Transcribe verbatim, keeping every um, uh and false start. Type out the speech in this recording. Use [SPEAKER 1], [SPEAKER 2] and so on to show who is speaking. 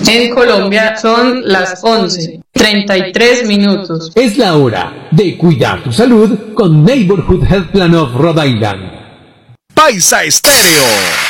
[SPEAKER 1] En Colombia son las once, treinta y tres minutos.
[SPEAKER 2] Es la hora de cuidar tu salud con Neighborhood Health Plan of Rhode Island.
[SPEAKER 3] Paisa Estéreo.